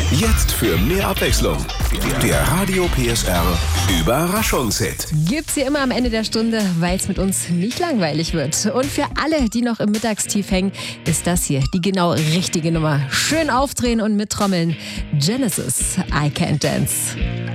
Jetzt für mehr Abwechslung. Der Radio PSR Überraschungshit. Gibt's hier immer am Ende der Stunde, weil es mit uns nicht langweilig wird. Und für alle, die noch im Mittagstief hängen, ist das hier die genau richtige Nummer. Schön aufdrehen und mittrommeln. Genesis, I Can't Dance.